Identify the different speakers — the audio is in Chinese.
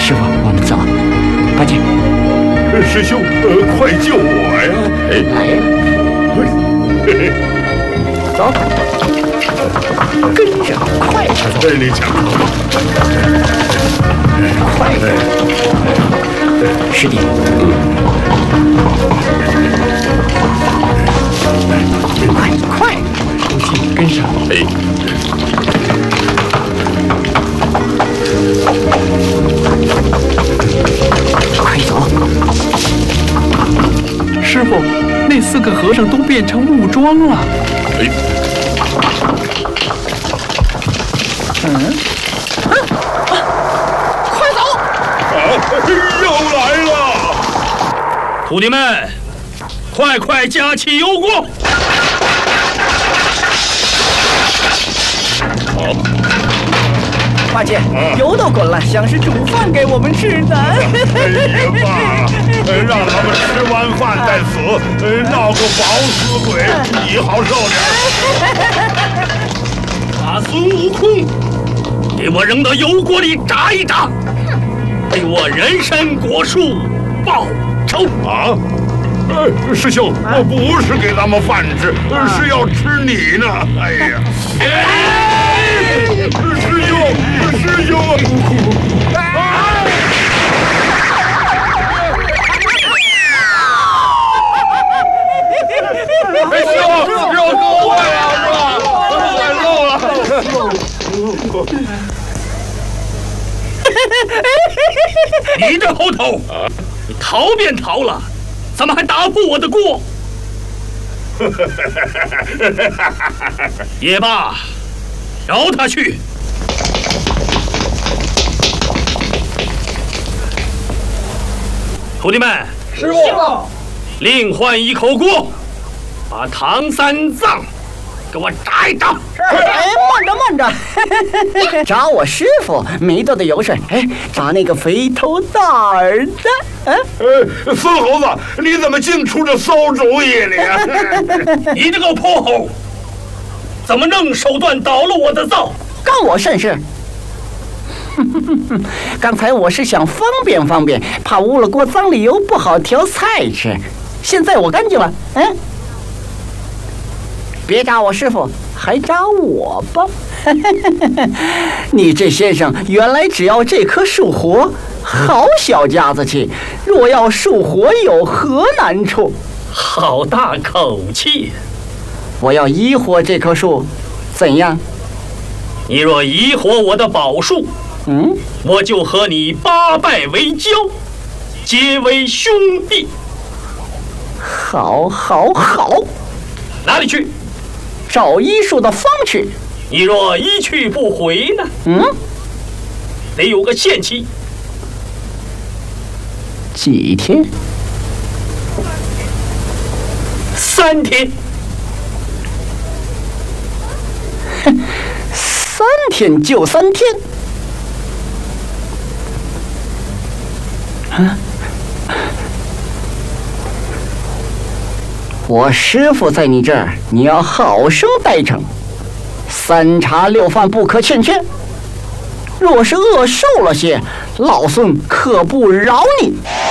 Speaker 1: 师傅，我们走。八戒，
Speaker 2: 师兄，快救我呀！
Speaker 1: 来了，走，跟着，快点走。
Speaker 2: 李强，
Speaker 1: 快点，师弟。快，跟上。快走！
Speaker 3: 师傅，那4个和尚都变成木桩了。
Speaker 4: 快走！
Speaker 2: 又来了！
Speaker 5: 徒弟们，快加起油锅！
Speaker 2: 好。
Speaker 4: 八戒，油都滚了，像是煮饭给我们吃的。
Speaker 2: 也罢，让他们吃完饭再死，闹个饱死鬼，你好受点。
Speaker 5: 把孙悟空给我扔到油锅里炸一炸，为我人参果树报仇！
Speaker 2: 啊！师兄，我不是给咱们饭吃，是要吃你呢！哎呀！师兄，师兄！哎兄，肉够坏了是吧？坏漏了。
Speaker 5: 你这猴头，你逃便逃了，怎么还打不我的锅？也罢，饶他去。徒弟们，
Speaker 4: 师傅，
Speaker 5: 另换一口锅，把唐三藏给我炸一炸。
Speaker 4: 慢着，炸我师傅没多的油水，炸那个肥头大耳的。
Speaker 2: 孙猴子，你怎么净出这馊主意呢？
Speaker 5: 你这个泼猴，怎么弄手段倒了我的灶？
Speaker 4: 干我甚事？刚才我是想方便，怕污了锅脏了油不好调菜吃。现在我干净了，别炸我师傅，还炸我吧！你这先生原来只要这棵树活，好小家子气；若要树活，有何难处？
Speaker 5: 好大口气！
Speaker 4: 我要移活这棵树，怎样？
Speaker 5: 你若移活我的宝树，我就和你8拜为交，结为兄弟。
Speaker 4: 好，
Speaker 5: 哪里去？
Speaker 4: 找医术的方去。
Speaker 5: 你若一去不回呢？得有个限期。
Speaker 4: 几天
Speaker 5: ？3天。
Speaker 4: 3天就3天。我师傅在你这儿，你要好生待着，3茶6饭不可欠缺。若是饿瘦了些，老孙可不饶你。